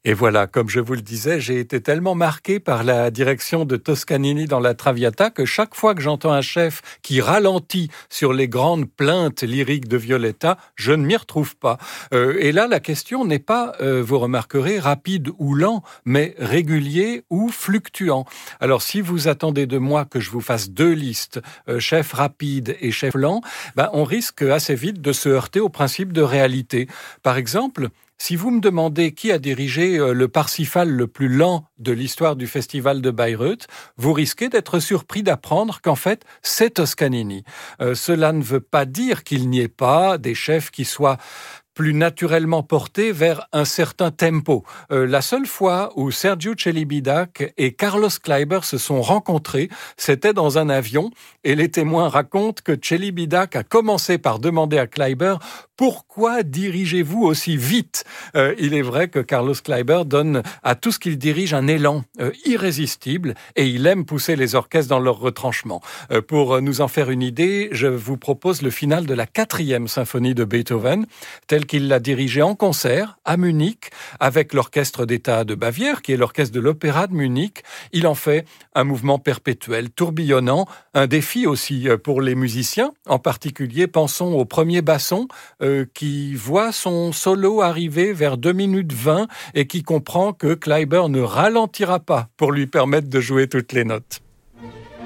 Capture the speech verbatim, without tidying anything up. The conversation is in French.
Et voilà, comme je vous le disais, j'ai été tellement marqué par la direction de Toscanini dans la Traviata que chaque fois que j'entends un chef qui ralentit sur les grandes plaintes lyriques de Violetta, je ne m'y retrouve pas. Euh, et là, la question n'est pas, euh, vous remarquerez, rapide ou lent, mais régulier ou fluctuant. Alors, si vous attendez de moi que je vous fasse deux listes, euh, chef rapide et chef lent, ben, on risque assez vite de se heurter au principe de réalité. Par exemple, si vous me demandez qui a dirigé le Parsifal le plus lent de l'histoire du festival de Bayreuth, vous risquez d'être surpris d'apprendre qu'en fait, c'est Toscanini. Euh, cela ne veut pas dire qu'il n'y ait pas des chefs qui soient plus naturellement portés vers un certain tempo. Euh, la seule fois où Sergiu Celibidache et Carlos Kleiber se sont rencontrés, c'était dans un avion, et les témoins racontent que Celibidache a commencé par demander à Kleiber « Pourquoi dirigez-vous aussi vite ?» euh, Il est vrai que Carlos Kleiber donne à tout ce qu'il dirige un élan euh, irrésistible, et il aime pousser les orchestres dans leur retranchement. Euh, pour nous en faire une idée, je vous propose le final de la quatrième symphonie de Beethoven, tel qu'il l'a dirigé en concert à Munich avec l'Orchestre d'État de Bavière, qui est l'orchestre de l'Opéra de Munich. Il en fait un mouvement perpétuel, tourbillonnant, un défi aussi pour les musiciens. En particulier, pensons au premier basson euh, qui voit son solo arriver vers deux minutes vingt et qui comprend que Kleiber ne ralentira pas pour lui permettre de jouer toutes les notes.